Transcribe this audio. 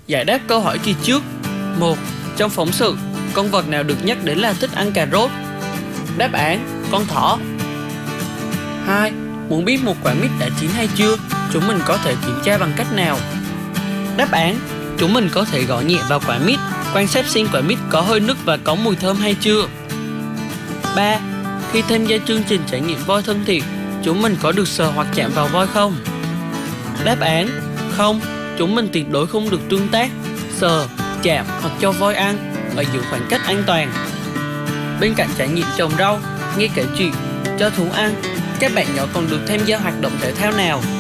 Giải đáp câu hỏi kỳ trước. 1. Trong phóng sự, con vật nào được nhắc đến là thích ăn cà rốt? Đáp án: con thỏ. 2. Muốn biết một quả mít đã chín hay chưa, chúng mình có thể kiểm tra bằng cách nào? Đáp án: chúng mình có thể gõ nhẹ vào quả mít, quan sát xem quả mít có hơi nức và có mùi thơm hay chưa. 3. Khi tham gia chương trình trải nghiệm voi thân thiện, chúng mình có được sờ hoặc chạm vào voi không? Đáp án: không, chúng mình tuyệt đối không được tương tác, sờ, chạm hoặc cho voi ăn và giữ khoảng cách an toàn. Bên cạnh trải nghiệm trồng rau, nghe kể chuyện, cho thú ăn, các bạn nhỏ còn được tham gia hoạt động thể thao nào?